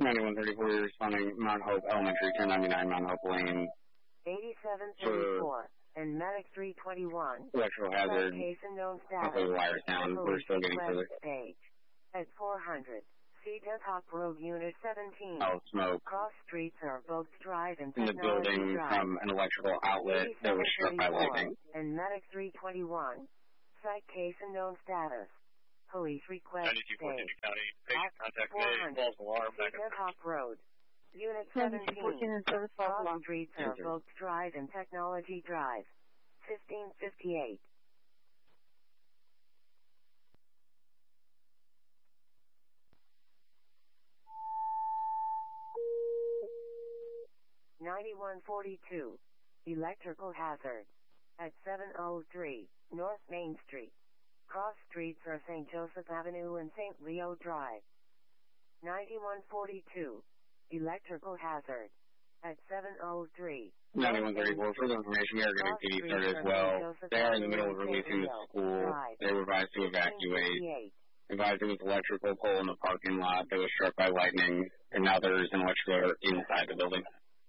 9134, you're responding Mount Hope Elementary, 1099 Mount Hope Lane. 8734 and Medic 321. Electrical hazard. Case and known status. Hopefully the wire's down. We're still getting further. Stage. At 400. Cedar Hawk Road, Unit 17. Oh, smoke. Cross streets are Boats Drive and in the building Drive. From an electrical outlet that was struck by lightning. And Medic 321. Site case and known status. Police request stage. Patient contact made. False alarm. Cedar Hawk Road. Unit 17. Cross streets are Boats Drive and Technology Drive. 1558. (9142) Electrical hazard. At 703 North Main Street. Cross streets are St. Joseph Avenue and St. Leo Drive. 9142. Electrical hazard. At 703. 9134. Further information, we are getting PD started as well. They are in the middle of releasing the school. They were advised to evacuate. Advised it was electrical pole in the parking lot that was struck by lightning, and now there is an electrical inside the building.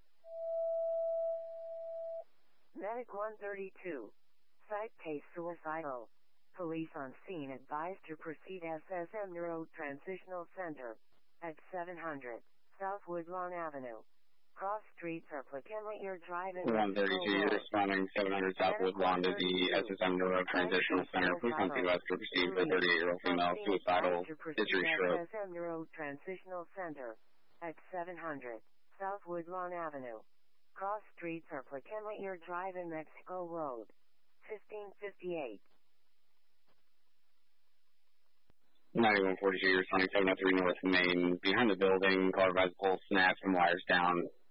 Medic 132. Site case suicidal. Police on scene advised to proceed SSM Neuro Transitional Center. At 700 South Woodlawn Avenue. Cross streets are McKinley Drive and 132, you're responding 700 South Woodlawn to the SSM Neuro Transitional Center. Please come to us to receive a 38-year-old female suicidal history stroke. SSM Neuro Transitional Center. At 700 South Woodlawn Avenue. Cross streets are McKinley Drive and Mexico Road. 1558. 9142, you're responding 703 North Main. Behind the building, car advised pole snaps and wires down.